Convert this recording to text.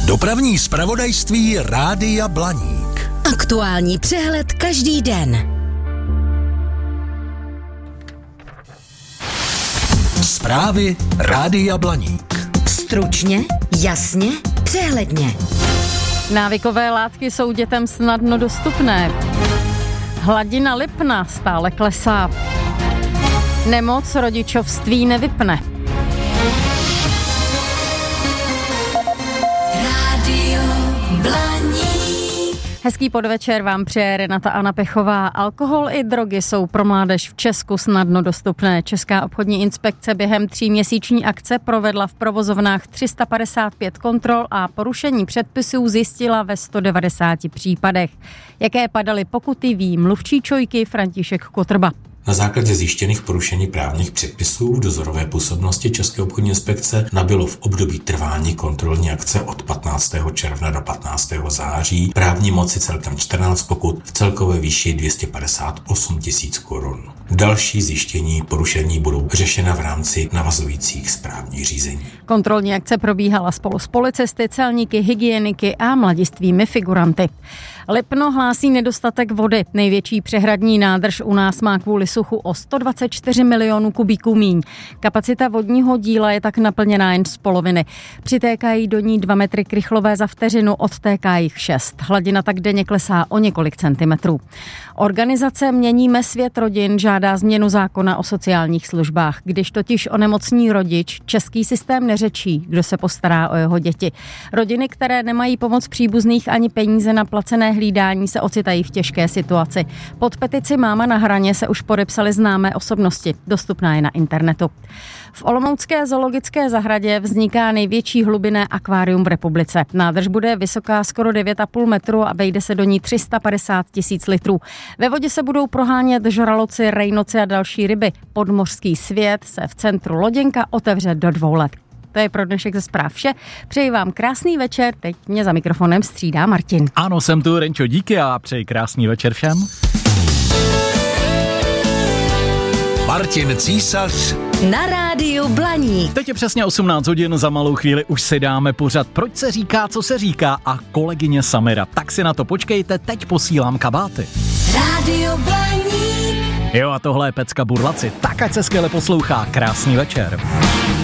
Dopravní zpravodajství Rádia Blaník. Aktuální přehled každý den. Zprávy Rádia Blaník. Stručně, jasně, přehledně. Návykové látky jsou dětem snadno dostupné. Hladina Lipna stále klesá. Nemoc rodičovství nevypne. Rádio Blaník. Hezký podvečer vám přeje Renata Anna Pechová. Alkohol i drogy jsou pro mládež v Česku snadno dostupné. Česká obchodní inspekce během 3měsíční akce provedla v provozovnách 355 kontrol a porušení předpisů zjistila ve 190 případech. Jaké padaly pokuty, ví mluvčí ČOIky František Kotrba. Na základě zjištěných porušení právních předpisů v dozorové působnosti České obchodní inspekce nabylo v období trvání kontrolní akce od 15. června do 15. září právní moci celkem 14 pokut v celkové výši 258 000 korun. Další zjištění porušení budou řešena v rámci navazujících správních řízení. Kontrolní akce probíhala spolu s policisty, celníky, hygieniky a mladistvými figuranty. Lipno hlásí nedostatek vody. Největší přehradní nádrž u nás má kvůli suchu o 124 milionů kubíků míň. Kapacita vodního díla je tak naplněná jen z poloviny. Přitékají do ní 2 metry krychlové za vteřinu, odtéká jich 6. Hladina tak denně klesá o několik centimetrů. Organizace Měníme svět rodin žádá změnu zákona o sociálních službách. Když totiž onemocní rodič, český systém neřečí, kdo se postará o jeho děti. Rodiny, které nemají pomoc příbuzných ani peníze na placené hlídání, se ocitají v těžké situaci. Pod petici Máma na hraně se už podepsali známé osobnosti. Dostupná je na internetu. V olomoucké zoologické zahradě vzniká největší hlubinné akvárium v republice. Nádrž bude vysoká skoro 9,5 metru a vejde se do ní 350 000 litrů. Ve vodě se budou prohánět žraloci, rejnoci a další ryby. Podmořský svět se v centru Loděnka otevře do 2 let. To je pro dnešek ze zpráv vše. Přeji vám krásný večer, teď mě za mikrofonem střídá Martin. Ano, jsem tu, Renčo, díky a přeji krásný večer všem. Martin Císař Na rádiu Blaník. Teď je přesně 18 hodin, za malou chvíli už si dáme pořad Proč se říká, co se říká a kolegyně Samira. Tak si na to počkejte, teď posílám kabáty. Rádio Blaník. Jo a tohle je Pecka Burlaci, tak ať se skvěle poslouchá, krásný večer.